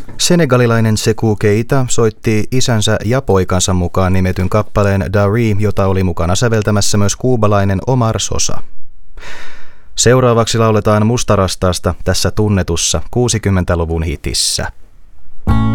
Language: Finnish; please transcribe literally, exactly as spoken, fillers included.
Senegalilainen Sekou Keita soitti isänsä ja poikansa mukaan nimetyn kappaleen Dari, jota oli mukana säveltämässä myös kuubalainen Omar Sosa. Seuraavaksi lauletaan Mustarastaasta tässä tunnetussa kuusikymmentäluvun hitissä.